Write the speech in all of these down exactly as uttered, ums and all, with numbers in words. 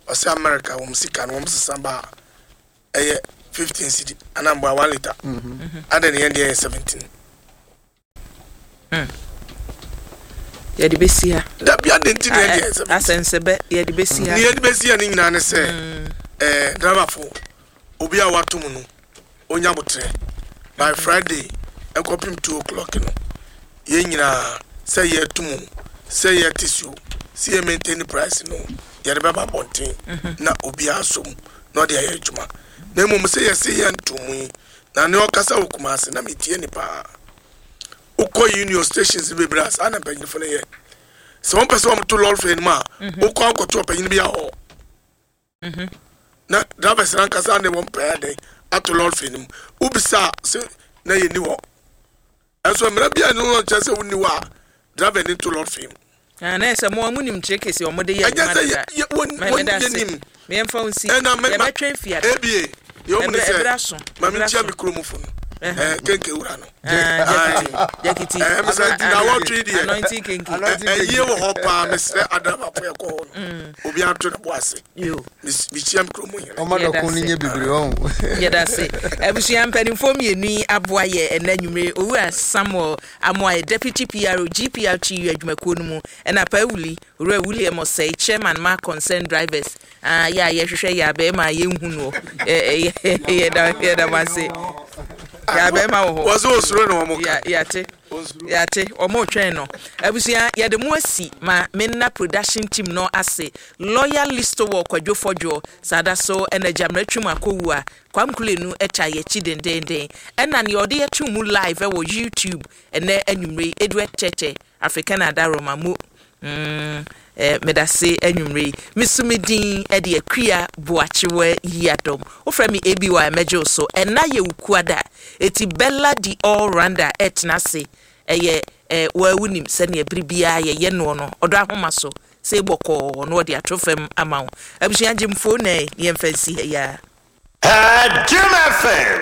ose America wo musika no wo samba eye fifteen cedi anamba one liter mhm ada ne yende seventeen mm ya di besia da bia de nti ne yende seventeen asensebe ya di besia ne yende besia ni nyina ne se eh driver fo obi a wato mu no onya botre by Friday ekopim two o'clock no ye nyina say ye tumu say ye tissue see ye maintain the price no ye baba bonten na obi asom no de ye adwuma na mum say ye say ye ntumu na ne okasa okumase na metie ni pa ukọ union stations be bras ana panyin fo ye so one person am to lol fe ma ukọ akoto panyin bia ho mhm na drivers ran kasa ne won pa dey ato lol fe nim ubisa se na ye ni wo eso mra bia no chese woni wa driver ni to lol fe ah na ese mo amunim cheke se omode ye ma da won nim me emfa unsi ye betwen fia ebie yo mun se ma mi tia microphone eh kenke ura no ah jakiti eh me say na what three dey anointing kenke eh ye wo hopa me se adaba po ko obi anto na boase yo mi tia microphone o ma do kun nye bibiri on ye da se ebusu ampani fo mi eni aboa ye enanwumre owu Samuel Amoy deputy P R O G P R T U adwumako no mu ena pa wuli ora William say chairman ma concerned drivers ah ya ye hwehwe ya be ma ye hu no eh ye da ye da ma se ya be ma wo was osuro no mo ya ya te ya te o mo twen no abusia ye de mo asi ma menna production team no ase loyal list wo kwadwofojo sada so energy mratwum akowu a kwamkulenu echa ye chi dendenden ena ne ode ye tumu live e wo YouTube ene anwumre edu cheche African adaroma mu mm eh medase anwumre misumidin e de akria boachewe yadom ofra mi ebi wa mejo so ena ye ukuada eti Bella di all rounder etnase eye eh wa wunim se ne bribia ye ye no no odo ahoma so se boko no de atofem amawo abusia jimfo na ye mfansi ya Jim F M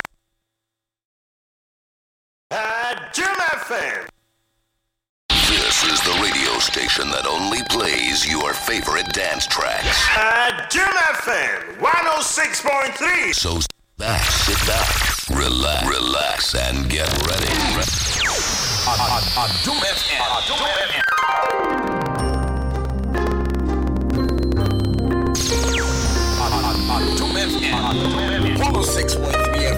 Jim F M. This is the radio station that only plays your favorite dance tracks. Jim F M one oh six point three. So back, sit back, relax, relax, and get ready. Jim F M. one oh six point three.